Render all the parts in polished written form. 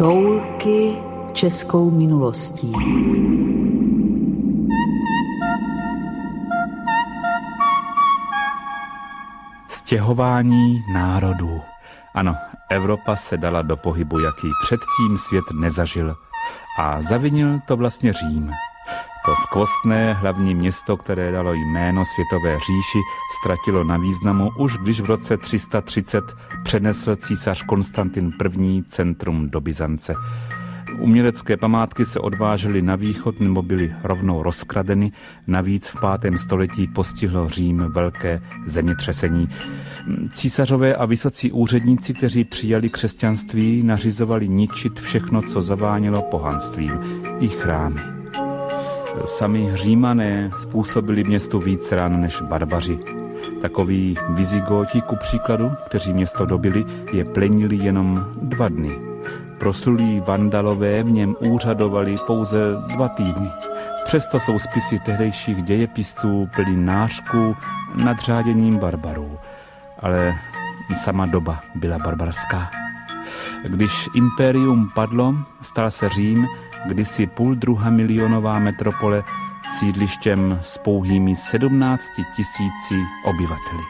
Toulky českou minulostí. Stěhování národů. Ano, Evropa se dala do pohybu, jaký předtím svět nezažil. A zavinil to vlastně Řím. To skvostné hlavní město, které dalo jméno světové říši, ztratilo na významu už když v roce 330 přenesl císař Konstantin I. centrum do Byzance. Umělecké památky se odvážely na východ nebo byly rovnou rozkradeny. Navíc v 5. století postihlo Řím velké zemětřesení. Císařové a vysocí úředníci, kteří přijali křesťanství, nařizovali ničit všechno, co zavánělo pohanstvím, i chrámy. Sami Římané způsobili městu víc ran než barbaři. Takoví Vizigóti, ku příkladu, kteří město dobili, je plenili jenom 2 dny. Proslulí Vandalové v něm úřadovali pouze 2 týdny. Přesto jsou spisy tehdejších dějepisců plný nářků nad řáděním barbarů. Ale sama doba byla barbarská. Když impérium padlo, stal se Řím, kdysi 1,5 milionová metropole, sídlištěm s pouhými 17 000 obyvateli.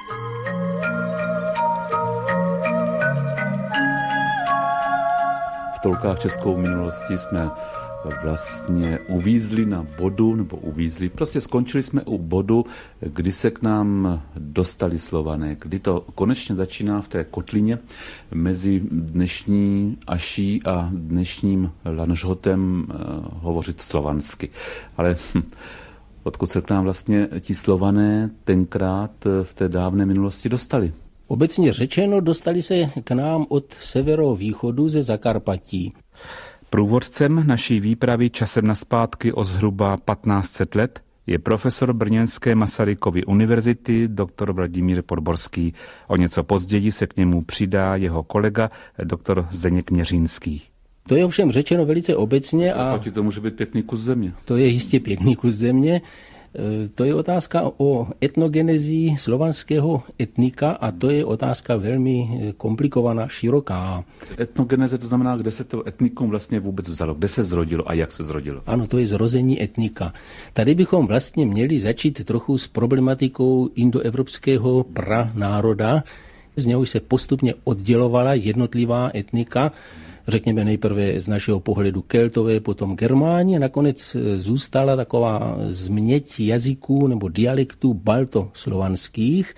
V Toulkách českou minulostí jsme vlastně uvízli na bodu, prostě skončili jsme u bodu, kdy se k nám dostali Slované, kdy to konečně začíná v té kotlině mezi dnešní Aší a dnešním Lanžhotem hovořit slovansky. Ale odkud se k nám vlastně ti Slované tenkrát v té dávné minulosti dostali? Obecně řečeno, dostali se k nám od severovýchodu ze Zakarpatí. Průvodcem naší výpravy časem nazpátky o zhruba 1500 let je profesor brněnské Masarykovy univerzity dr. Vladimír Podborský. O něco později se k němu přidá jeho kolega dr. Zdeněk Měřínský. To je ovšem řečeno velice obecně a to může být pěkný kus země. To je jistě pěkný kus země. To je otázka o etnogenezi slovanského etnika a to je otázka velmi komplikovaná, široká. Etnogeneze to znamená, kde se to etnikum vlastně vůbec vzalo, kde se zrodilo a jak se zrodilo. Ano, to je zrození etnika. Tady bychom vlastně měli začít trochu s problematikou indoevropského pranároda. Z něho se postupně oddělovala jednotlivá etnika, řekněme nejprve z našeho pohledu Keltové, potom Germáni, nakonec zůstala taková změť jazyků nebo dialektů baltoslovanských,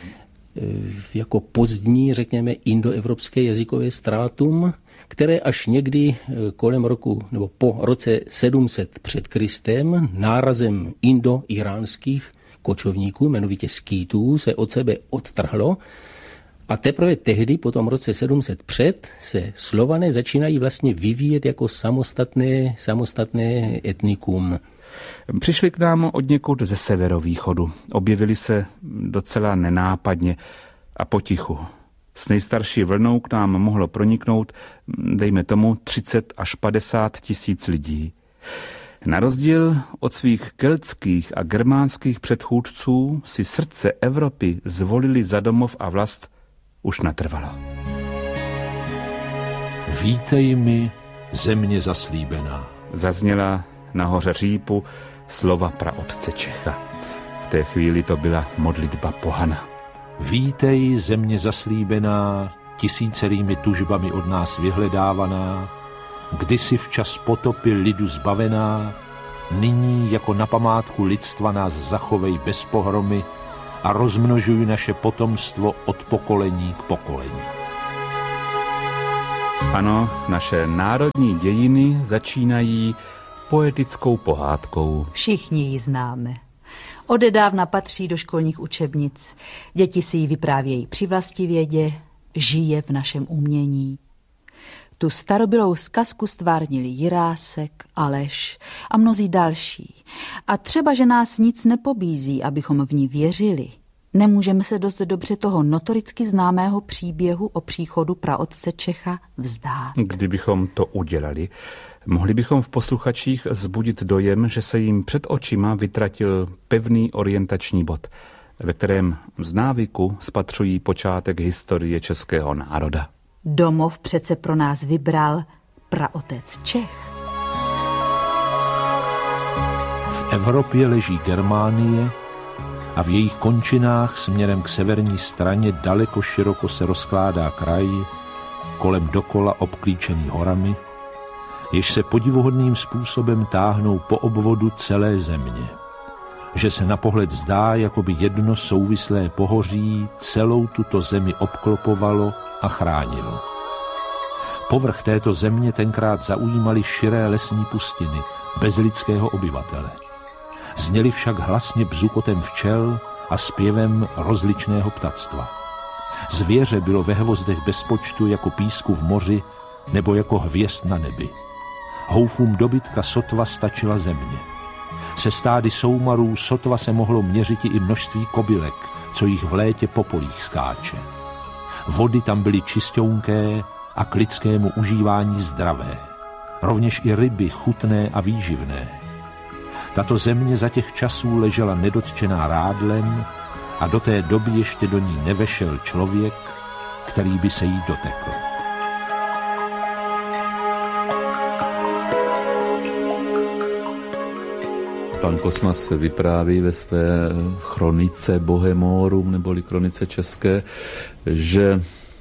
jako pozdní, řekněme, indoevropské jazykové strátum, které až někdy kolem roku nebo po roce 700 před Kristem nárazem indo-iránských kočovníků, jmenovitě skýtů, se od sebe odtrhlo. A teprve tehdy, po tom roce 700 před, se Slované začínají vlastně vyvíjet jako samostatné etnikum. Přišli k nám odněkud ze severovýchodu. Objevili se docela nenápadně a potichu. S nejstarší vlnou k nám mohlo proniknout, dejme tomu, 30 až 50 tisíc lidí. Na rozdíl od svých keltských a germánských předchůdců si srdce Evropy zvolili za domov a vlast už natrvalo. Vítej mi, země zaslíbená. Zazněla na hoře Řípu slova praotce Čecha. V té chvíli to byla modlitba pohana. Vítej, země zaslíbená, tisícerými tužbami od nás vyhledávaná, kdysi včas potopy lidu zbavená, nyní jako na památku lidstva nás zachovej bez pohromy a rozmnožuj naše potomstvo od pokolení k pokolení. Ano, naše národní dějiny začínají poetickou pohádkou. Všichni ji známe. Odedávna patří do školních učebnic. Děti si ji vyprávějí při vlastivědě, žije v našem umění. Tu starobylou zkazku stvárnili Jirásek, Aleš a mnozí další. A třeba, že nás nic nepobízí, abychom v ní věřili, nemůžeme se dost dobře toho notoricky známého příběhu o příchodu praotce Čecha vzdát. Kdybychom to udělali, mohli bychom v posluchačích vzbudit dojem, že se jim před očima vytratil pevný orientační bod, ve kterém z návyku spatřují počátek historie českého národa. Domov přece pro nás vybral praotec Čech. V Evropě leží Germánie a v jejich končinách směrem k severní straně daleko široko se rozkládá kraj, kolem dokola obklíčený horami, jež se podivuhodným způsobem táhnou po obvodu celé země. Že se na pohled zdá, jako by jedno souvislé pohoří celou tuto zemi obklopovalo a chránilo. Povrch této země tenkrát zaujímaly širé lesní pustiny, bez lidského obyvatele. Zněly však hlasně bzukotem včel a zpěvem rozličného ptactva. Zvěře bylo ve hvozdech bez počtu jako písku v moři nebo jako hvězd na nebi. Houfům dobytka sotva stačila země. Se stády soumarů sotva se mohlo měřit i množství kobylek, co jich v létě po polích skáče. Vody tam byly čisťounké a k lidskému užívání zdravé. Rovněž i ryby chutné a výživné. Tato země za těch časů ležela nedotčená rádlem a do té doby ještě do ní nevešel člověk, který by se jí dotekl. Pan Kosmas vypráví ve své chronice Bohemorum, neboli chronice české, že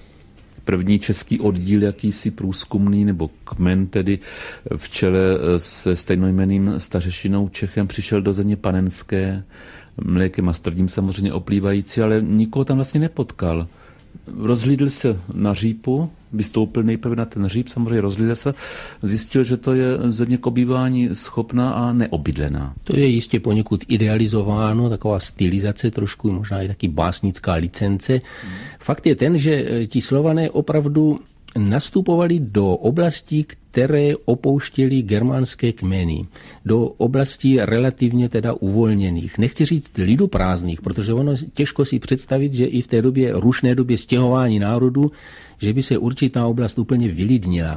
první český oddíl, jakýsi průzkumný, nebo kmen tedy v čele se stejnojmenným stařešinou Čechem přišel do země panenské, mlékem a strdím samozřejmě oplývající, ale nikoho tam vlastně nepotkal. Rozhlídl se na řípu, vystoupil nejprve na ten říp, samozřejmě rozhlídl se, zjistil, že to je země k obývání schopná a neobydlená. To je jistě poněkud idealizováno, taková stylizace, trošku možná i taky básnická licence. Fakt je ten, že ti Slované opravdu nastupovali do oblastí, které opouštěly germánské kmeny, do oblastí relativně teda uvolněných. Nechci říct liduprázdných, protože ono těžko si představit, že i v té době, rušné době stěhování národu, že by se určitá oblast úplně vylidnila.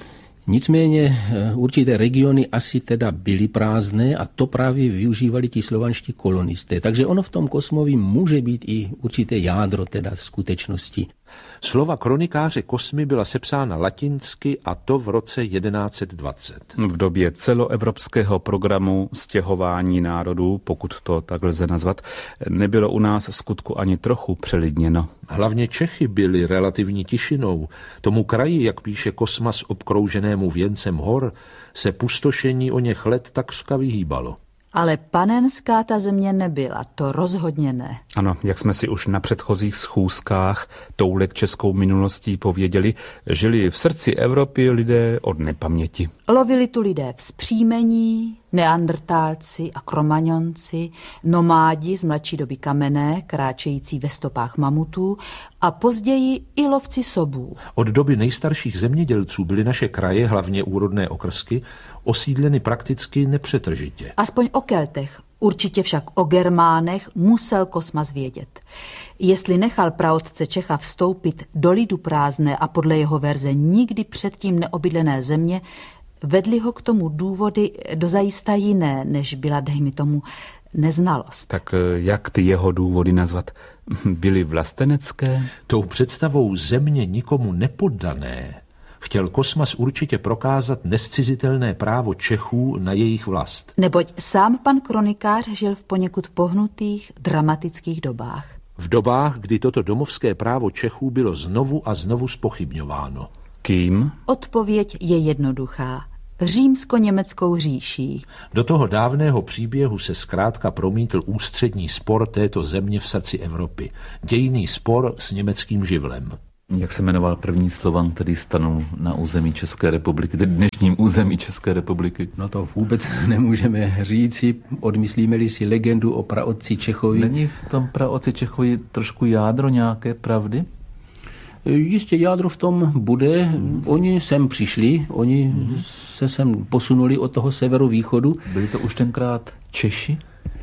Nicméně určité regiony asi teda byly prázdné a to právě využívali ti slovanští kolonisté. Takže ono v tom Kosmovým může být i určité jádro teda skutečnosti. Slova kronikáře Kosmy byla sepsána latinsky a to v roce 1120. V době celoevropského programu stěhování národů, pokud to tak lze nazvat, nebylo u nás v skutku ani trochu přelidněno. Hlavně Čechy byly relativní tišinou. Tomu kraji, jak píše Kosmas obkrouženému věncem hor, se pustošení o něch let takřka vyhýbalo. Ale panenská ta země nebyla, to rozhodně ne. Ano, jak jsme si už na předchozích schůzkách toulek českou minulostí pověděli, žili v srdci Evropy lidé od nepaměti. Lovili tu lidé vzpřímení, neandrtálci a kromaňonci, nomádi z mladší doby kamenné, kráčející ve stopách mamutů a později i lovci sobů. Od doby nejstarších zemědělců byly naše kraje, hlavně úrodné okrsky, osídleny prakticky nepřetržitě. Aspoň o Keltech, určitě však o Germánech musel Kosmas vědět. Jestli nechal praotce Čecha vstoupit do lidu prázdné a podle jeho verze nikdy předtím neobydlené země, vedly ho k tomu důvody dozajista jiné, než byla, dejme tomu, neznalost. Tak jak ty jeho důvody nazvat? Byly vlastenecké? Tou představou země nikomu nepoddané chtěl Kosmas určitě prokázat nescizitelné právo Čechů na jejich vlast. Neboť sám pan kronikář žil v poněkud pohnutých, dramatických dobách. V dobách, kdy toto domovské právo Čechů bylo znovu a znovu zpochybňováno. Kým? Odpověď je jednoduchá. Římsko-německou říší. Do toho dávného příběhu se zkrátka promítl ústřední spor této země v srdci Evropy. Dějný spor s německým živlem. Jak se jmenoval první Slovan, který stanul na území České republiky, tedy dnešním území České republiky? No to vůbec nemůžeme říci, odmyslíme-li si legendu o praotci Čechovi. Není v tom praotci Čechovi trošku jádro nějaké pravdy? Jistě jádro v tom bude. Oni sem přišli, oni se sem posunuli od toho severovýchodu. Byli to už tenkrát Češi?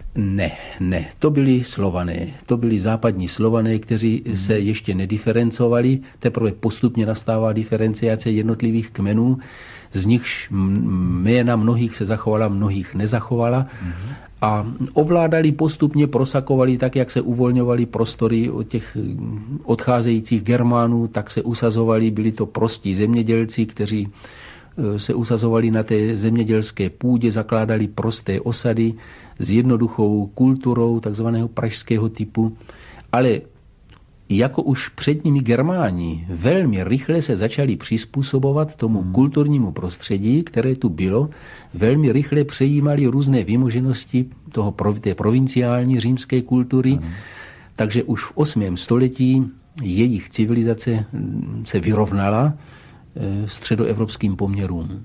Ne, to byli Slované. To byli západní Slované, kteří se ještě nediferencovali. Teprve postupně nastává diferenciace jednotlivých kmenů. Z nichž jména mnohých se zachovala, mnohých nezachovala. A ovládali postupně, prosakovali tak, jak se uvolňovali prostory od těch odcházejících Germánů, tak se usazovali, byli to prostí zemědělci, kteří se usazovali na té zemědělské půdě, zakládali prosté osady s jednoduchou kulturou takzvaného pražského typu, ale jako už před nimi Germáni velmi rychle se začali přizpůsobovat tomu kulturnímu prostředí, které tu bylo, velmi rychle přejímali různé vymoženosti té provinciální římské kultury, takže už v 8. století jejich civilizace se vyrovnala středoevropským poměrům.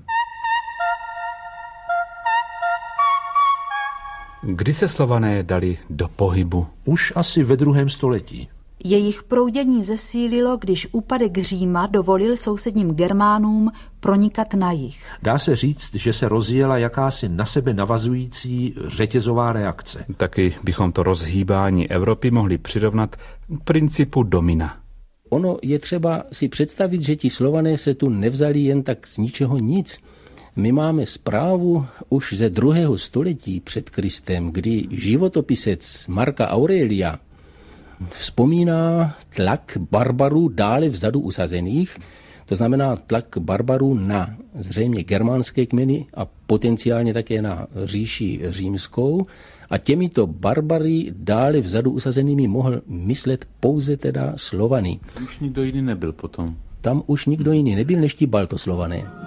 Kdy se Slované dali do pohybu? Už asi ve 2. století. Jejich proudění zesílilo, když úpadek Říma dovolil sousedním Germánům pronikat na jih. Dá se říct, že se rozjela jakási na sebe navazující řetězová reakce. Taky bychom to rozhýbání Evropy mohli přirovnat k principu domina. Ono je třeba si představit, že ti Slované se tu nevzali jen tak z ničeho nic. My máme zprávu už ze 2. století před Kristem, kdy životopisec Marka Aurelia vzpomíná tlak barbarů dále vzadu usazených, to znamená tlak barbarů na zřejmě germánské kmeny a potenciálně také na říši římskou, a těmito barbary dále vzadu usazenými mohl myslet pouze teda Slovany. Už nikdo jiný nebyl potom. Tam už nikdo jiný nebyl než ti Baltoslované.